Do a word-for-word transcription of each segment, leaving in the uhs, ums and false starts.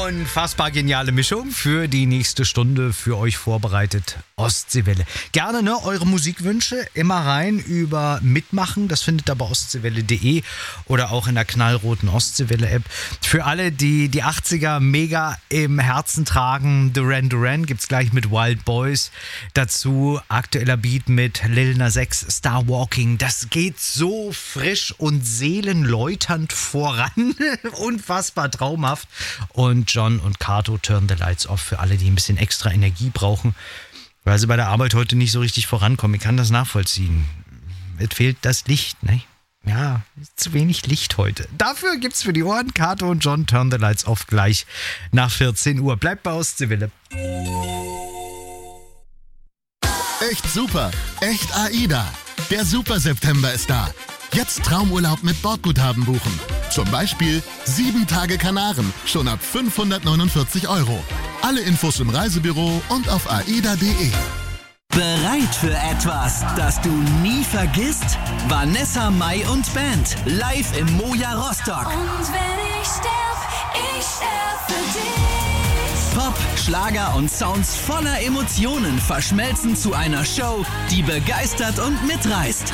Unfassbar geniale Mischung für die nächste Stunde für euch vorbereitet. Ostseewelle. Gerne ne, eure Musikwünsche immer rein über Mitmachen. Das findet ihr bei ostseewelle punkt de oder auch in der knallroten Ostseewelle-App. Für alle, die die achtziger mega im Herzen tragen, Duran Duran gibt's gleich mit Wild Boys. Dazu aktueller Beat mit Lil Nas X, Star Walking. Das geht so frisch und seelenläuternd voran. Unfassbar traumhaft. Und John und Kato, Turn the Lights Off, für alle, die ein bisschen extra Energie brauchen, weil sie bei der Arbeit heute nicht so richtig vorankommen. Ich kann das nachvollziehen. Es fehlt das Licht, ne? Ja, zu wenig Licht heute. Dafür gibt's für die Ohren Kato und John, Turn the Lights Off gleich nach vierzehn Uhr. Bleibt bei Ostseewelle. Echt super, echt AIDA. Der Super September ist da. Jetzt Traumurlaub mit Bordguthaben buchen. Zum Beispiel sieben Tage Kanaren, schon ab fünfhundertneunundvierzig Euro. Alle Infos im Reisebüro und auf aida punkt de. Bereit für etwas, das du nie vergisst? Vanessa Mai und Band, live im Moja Rostock. Und wenn ich sterb, ich sterb für dich. Pop, Schlager und Sounds voller Emotionen verschmelzen zu einer Show, die begeistert und mitreißt.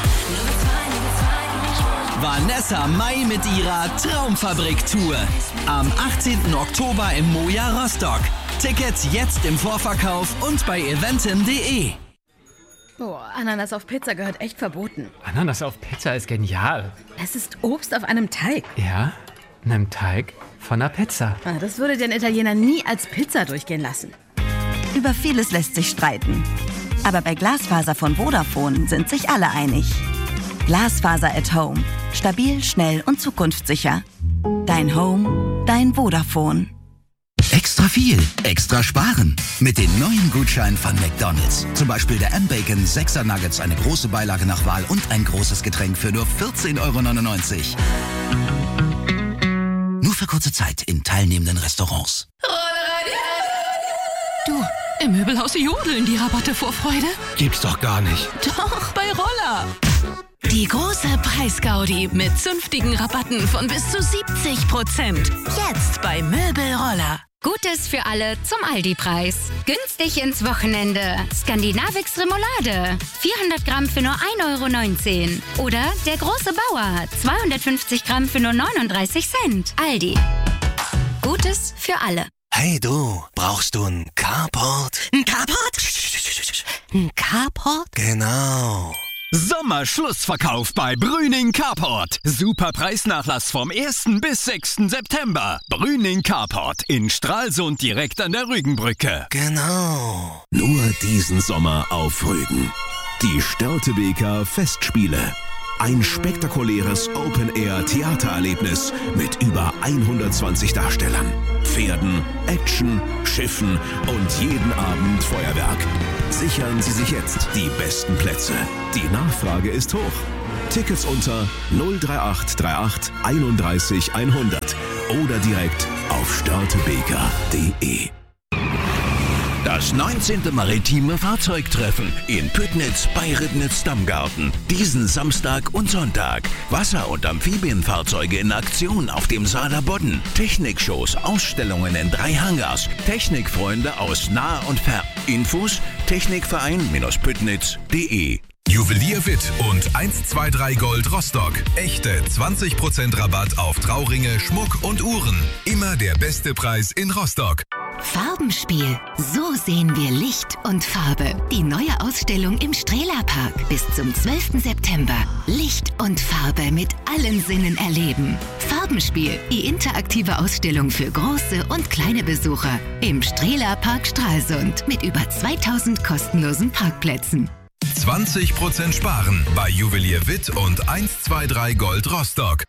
Vanessa Mai mit ihrer Traumfabrik-Tour. Am achtzehnten Oktober im Moja Rostock. Tickets jetzt im Vorverkauf und bei eventim punkt de. Boah, Ananas auf Pizza gehört echt verboten. Ananas auf Pizza ist genial. Es ist Obst auf einem Teig. Ja, einem Teig von einer Pizza. Ah, das würde den Italiener nie als Pizza durchgehen lassen. Über vieles lässt sich streiten. Aber bei Glasfaser von Vodafone sind sich alle einig. Glasfaser at Home. Stabil, schnell und zukunftssicher. Dein Home, dein Vodafone. Extra viel, extra sparen. Mit den neuen Gutscheinen von McDonald's. Zum Beispiel der M-Bacon sechser Nuggets, eine große Beilage nach Wahl und ein großes Getränk für nur vierzehn Euro neunundneunzig. Nur für kurze Zeit in teilnehmenden Restaurants. Du, im Möbelhaus jodeln die Rabatte vor Freude. Gibt's doch gar nicht. Doch, bei Roller. Die große Preisgaudi mit zünftigen Rabatten von bis zu siebzig Prozent. Jetzt bei Möbelroller. Gutes für alle zum Aldi-Preis. Günstig ins Wochenende. Skandinavix Remoulade. vierhundert Gramm für nur ein Euro neunzehn. Oder der große Bauer. zweihundertfünfzig Gramm für nur neununddreißig Cent. Aldi. Gutes für alle. Hey du, brauchst du ein Carport? Ein Carport? Ein Carport? Genau. Sommerschlussverkauf bei Brüning Carport. Super Preisnachlass vom ersten bis sechsten September. Brüning Carport in Stralsund direkt an der Rügenbrücke. Genau. Nur diesen Sommer auf Rügen. Die Störtebeker Festspiele. Ein spektakuläres Open-Air-Theatererlebnis mit über hundertzwanzig Darstellern, Pferden, Action, Schiffen und jeden Abend Feuerwerk. Sichern Sie sich jetzt die besten Plätze. Die Nachfrage ist hoch. Tickets unter null drei acht drei acht einunddreißig hundert oder direkt auf störtebeker punkt de. Das neunzehnte Maritime Fahrzeugtreffen in Püttnitz bei Ribnitz-Dammgarten. Diesen Samstag und Sonntag. Wasser- und Amphibienfahrzeuge in Aktion auf dem Saaler Bodden. Technikshows, Ausstellungen in drei Hangars. Technikfreunde aus nah und fern. Infos technikverein-püttnitz punkt de. Juwelier Witt und eins zwei drei Gold Rostock. Echte zwanzig Prozent Rabatt auf Trauringe, Schmuck und Uhren. Immer der beste Preis in Rostock. Farbenspiel. So sehen wir Licht und Farbe. Die neue Ausstellung im Strehlerpark. Bis zum zwölften September. Licht und Farbe mit allen Sinnen erleben. Farbenspiel. Die interaktive Ausstellung für große und kleine Besucher. Im Strehlerpark Stralsund. Mit über zweitausend kostenlosen Parkplätzen. zwanzig Prozent sparen bei Juwelier Witt und eins zwei drei Gold Rostock.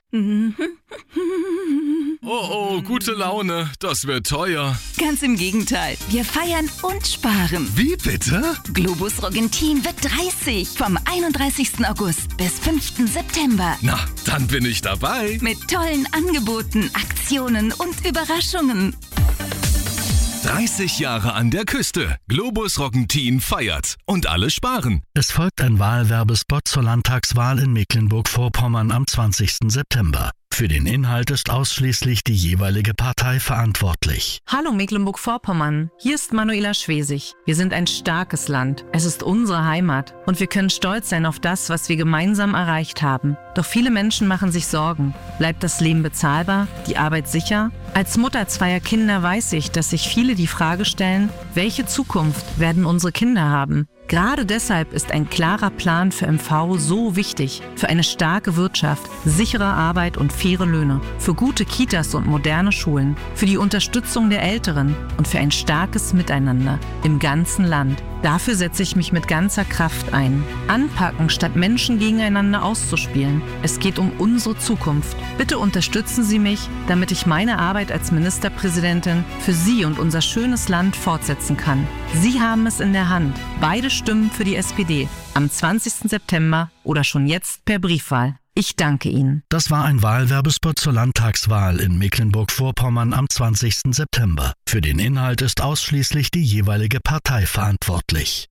Oh oh, gute Laune, das wird teuer. Ganz im Gegenteil. Wir feiern und sparen. Wie bitte? Globus Roggentin wird dreißig. Vom einunddreißigsten August bis fünften September. Na, dann bin ich dabei. Mit tollen Angeboten, Aktionen und Überraschungen. dreißig Jahre an der Küste. Globus Roggentin feiert. Und alle sparen. Es folgt ein Wahlwerbespot zur Landtagswahl in Mecklenburg-Vorpommern am zwanzigsten September. Für den Inhalt ist ausschließlich die jeweilige Partei verantwortlich. Hallo Mecklenburg-Vorpommern, hier ist Manuela Schwesig. Wir sind ein starkes Land. Es ist unsere Heimat und wir können stolz sein auf das, was wir gemeinsam erreicht haben. Doch viele Menschen machen sich Sorgen. Bleibt das Leben bezahlbar? Die Arbeit sicher? Als Mutter zweier Kinder weiß ich, dass sich viele die Frage stellen, welche Zukunft werden unsere Kinder haben? Gerade deshalb ist ein klarer Plan für M V so wichtig. Für eine starke Wirtschaft, sichere Arbeit und faire Löhne. Für gute Kitas und moderne Schulen. Für die Unterstützung der Älteren und für ein starkes Miteinander im ganzen Land. Dafür setze ich mich mit ganzer Kraft ein. Anpacken, statt Menschen gegeneinander auszuspielen. Es geht um unsere Zukunft. Bitte unterstützen Sie mich, damit ich meine Arbeit als Ministerpräsidentin für Sie und unser schönes Land fortsetzen kann. Sie haben es in der Hand. Beide Stimmen für die S P D am zwanzigsten September oder schon jetzt per Briefwahl. Ich danke Ihnen. Das war ein Wahlwerbespot zur Landtagswahl in Mecklenburg-Vorpommern am zwanzigsten September. Für den Inhalt ist ausschließlich die jeweilige Partei verantwortlich.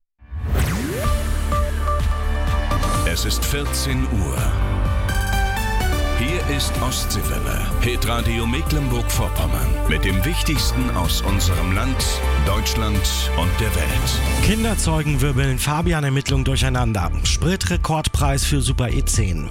Es ist vierzehn Uhr. Hier ist Ostseewelle, Hitradio Mecklenburg-Vorpommern mit dem Wichtigsten aus unserem Land, Deutschland und der Welt. Kinderzeugen wirbeln Fabian-Ermittlungen durcheinander. Spritrekordpreis für Super E zehn.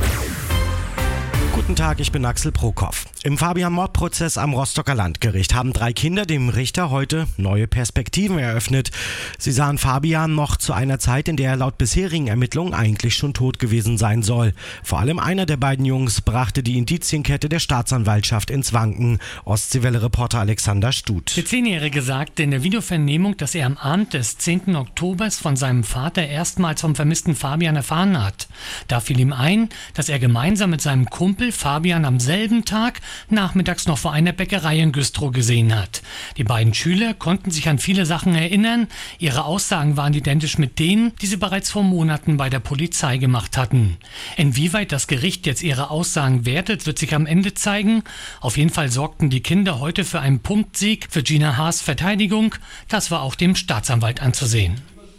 Guten Tag, ich bin Axel Prokop. Im Fabian-Mordprozess am Rostocker Landgericht haben drei Kinder dem Richter heute neue Perspektiven eröffnet. Sie sahen Fabian noch zu einer Zeit, in der er laut bisherigen Ermittlungen eigentlich schon tot gewesen sein soll. Vor allem einer der beiden Jungs brachte die Indizienkette der Staatsanwaltschaft ins Wanken. Ostseewelle-Reporter Alexander Stut. Der Zehnjährige sagte in der Videovernehmung, dass er am Abend des zehnten Oktobers von seinem Vater erstmals vom vermissten Fabian erfahren hat. Da fiel ihm ein, dass er gemeinsam mit seinem Kumpel Fabian am selben Tag nachmittags noch vor einer Bäckerei in Güstrow gesehen hat. Die beiden Schüler konnten sich an viele Sachen erinnern. Ihre Aussagen waren identisch mit denen, die sie bereits vor Monaten bei der Polizei gemacht hatten. Inwieweit das Gericht jetzt ihre Aussagen wertet, wird sich am Ende zeigen. Auf jeden Fall sorgten die Kinder heute für einen Punktsieg für Gina Haas Verteidigung. Das war auch dem Staatsanwalt anzusehen.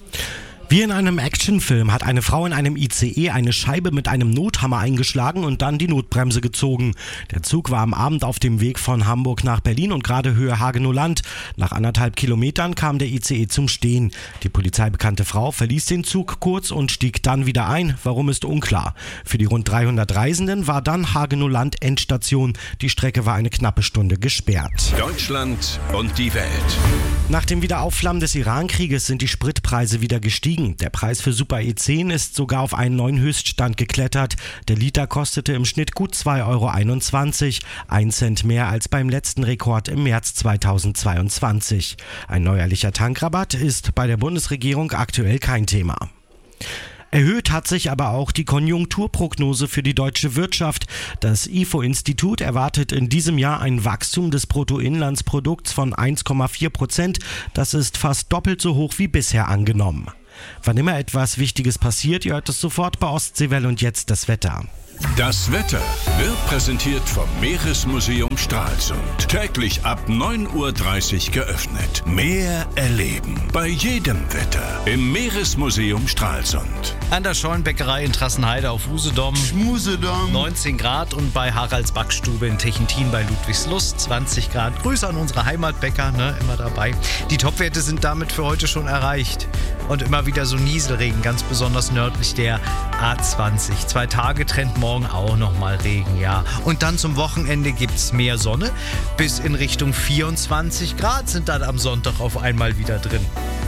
Wie in einem Actionfilm hat eine Frau in einem I C E eine Scheibe mit einem Nothammer eingeschlagen und dann die Notbremse gezogen. Der Zug war am Abend auf dem Weg von Hamburg nach Berlin und gerade Höhe Hagenow-Land. Nach anderthalb Kilometern kam der I C E zum Stehen. Die polizeibekannte Frau verließ den Zug kurz und stieg dann wieder ein. Warum ist unklar. Für die rund dreihundert Reisenden war dann Hagenow-Land Endstation. Die Strecke war eine knappe Stunde gesperrt. Deutschland und die Welt. Nach dem Wiederaufflammen des Iran-Krieges sind die Spritpreise wieder gestiegen. Der Preis für Super E zehn ist sogar auf einen neuen Höchststand geklettert. Der Liter kostete im Schnitt gut zwei Euro einundzwanzig, ein Cent mehr als beim letzten Rekord im März zweitausendzweiundzwanzig. Ein neuerlicher Tankrabatt ist bei der Bundesregierung aktuell kein Thema. Erhöht hat sich aber auch die Konjunkturprognose für die deutsche Wirtschaft. Das I F O-Institut erwartet in diesem Jahr ein Wachstum des Bruttoinlandsprodukts von eins Komma vier Prozent. Das ist fast doppelt so hoch wie bisher angenommen. Wann immer etwas Wichtiges passiert, ihr hört es sofort bei Ostseewelle und jetzt das Wetter. Das Wetter wird präsentiert vom Meeresmuseum Stralsund. Täglich ab neun Uhr dreißig geöffnet. Meer erleben. Bei jedem Wetter. Im Meeresmuseum Stralsund. An der Scheunbäckerei in Trassenheide auf Usedom. Schmusedom. neunzehn Grad und bei Haralds Backstube in Techentin bei Ludwigslust zwanzig Grad. Grüße an unsere Heimatbäcker, ne, immer dabei. Die Topwerte sind damit für heute schon erreicht. Und immer wieder so Nieselregen, ganz besonders nördlich der A zwanzig. Zwei Tage trennt morgen auch nochmal Regen, ja. Und dann zum Wochenende gibt's mehr Sonne. Bis in Richtung vierundzwanzig Grad sind dann am Sonntag auf einmal wieder drin.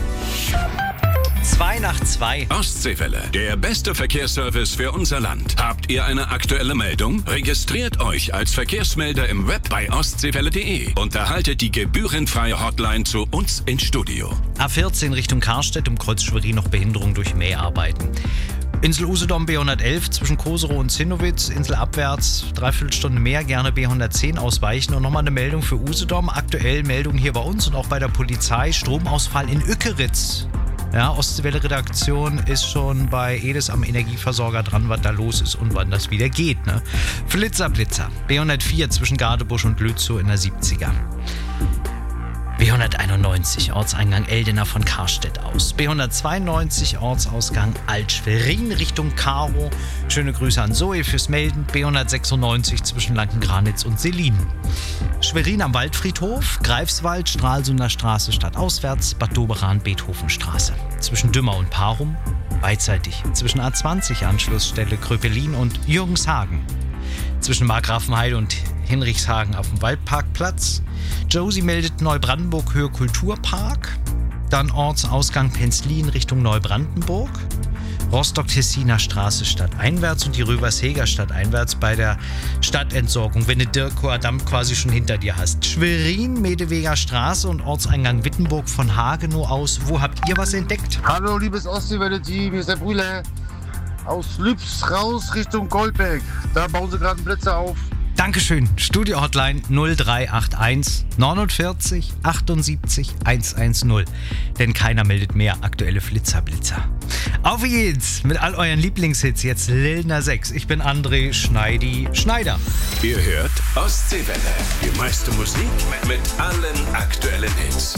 Zwei nach zwei. Ostseewelle, der beste Verkehrsservice für unser Land. Habt ihr eine aktuelle Meldung? Registriert euch als Verkehrsmelder im Web bei ostseewelle punkt de und erhaltet die gebührenfreie Hotline zu uns ins Studio. A vierzehn Richtung Karstedt um Kreuz Schwerin noch Behinderung durch Mäharbeiten. Insel Usedom B hundertelf zwischen Koserow und Zinnowitz, inselabwärts, dreiviertel mehr, gerne B hundertzehn ausweichen. Und nochmal eine Meldung für Usedom, aktuell Meldung hier bei uns und auch bei der Polizei, Stromausfall in Ückeritz. Ja, Ostseewelle-Redaktion ist schon bei Edis am Energieversorger dran, was da los ist und wann das wieder geht. Ne? Flitzer, Blitzer, B hundertvier zwischen Gadebusch und Lützow in der siebziger. B hunderteinundneunzig Ortseingang Eldena von Karstedt aus. B hundertzweiundneunzig Ortsausgang Alt-Schwerin Richtung Karo. Schöne Grüße an Zoe fürs Melden. B hundertsechsundneunzig zwischen Lanken-Granitz und Selin. Schwerin am Waldfriedhof, Greifswald, Stralsunder Straße stadtauswärts, Bad Doberan, Beethovenstraße. Zwischen Dümmer und Parum, beidseitig. Zwischen A zwanzig Anschlussstelle Kröpelin und Jürgenshagen. Zwischen Markgrafenheide und Hinrichshagen auf dem Waldparkplatz. Josie meldet Neubrandenburg Höhe Kulturpark. Dann Ortsausgang Penzlin Richtung Neubrandenburg. Rostock-Tessiner Straße stadteinwärts und die Rübersheger stadteinwärts bei der Stadtentsorgung, wenn du Dirkower Damm quasi schon hinter dir hast. Schwerin, Medeweger Straße und Ortseingang Wittenburg von Hagenow aus. Wo habt ihr was entdeckt? Hallo, liebes Ostseewelle-Team, hier ist der Brühle. Aus Lübs raus Richtung Goldberg. Da bauen sie gerade Blitze auf. Dankeschön. Studio-Hotline null drei acht eins neunundvierzig achtundsiebzig hundertzehn. Denn keiner meldet mehr aktuelle Flitzer-Blitzer. Auf geht's mit all euren Lieblingshits. Jetzt Lilner sechs. Ich bin André Schneidi Schneider. Ihr hört Ostseewelle. Die meiste Musik mit allen aktuellen Hits.